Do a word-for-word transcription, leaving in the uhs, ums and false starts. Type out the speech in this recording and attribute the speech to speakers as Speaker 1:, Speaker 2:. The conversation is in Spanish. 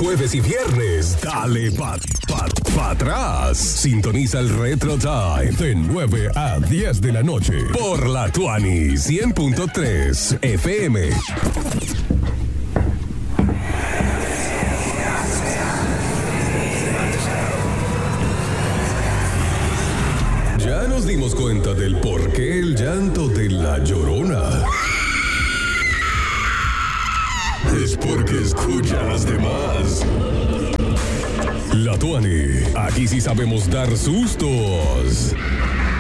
Speaker 1: jueves y viernes, dale pa, pa, pa atrás. Sintoniza el Retro Time de nueve a diez de la noche por la Tuani cien punto tres F M. Ya nos dimos cuenta del por qué el llanto de la Llorona. Es porque escuchas de más. La Tuani, aquí sí sabemos dar sustos.